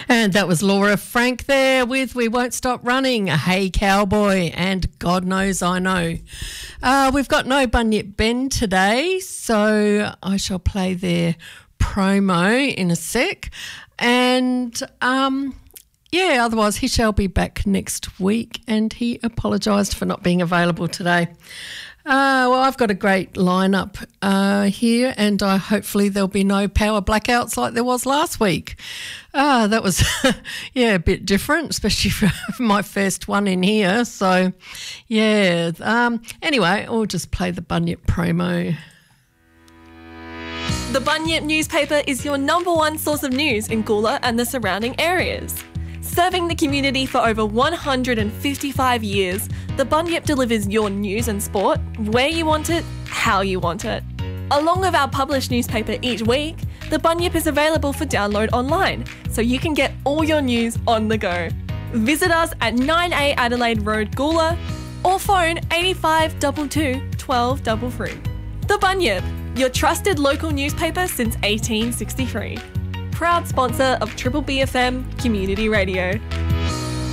And that was Laura Frank there with We Won't Stop Running, Hey Cowboy, and God Knows I Know. We've got no Bunyip Bend today, so I shall play their promo in a sec. And, otherwise he shall be back next week, and he apologised for not being available today. Well, I've got a great lineup here, and hopefully there'll be no power blackouts like there was last week. That was, a bit different, especially for my first one in here. So, anyway, I'll just play the Bunyip promo. The Bunyip newspaper is your number one source of news in Gula and the surrounding areas. Serving the community for over 155 years, the Bunyip delivers your news and sport where you want it, how you want it. Along with our published newspaper each week, the Bunyip is available for download online, so you can get all your news on the go. Visit us at 9A Adelaide Road, Gula, or phone 8522 1233. The Bunyip, your trusted local newspaper since 1863. Proud sponsor of Triple B FM Community Radio.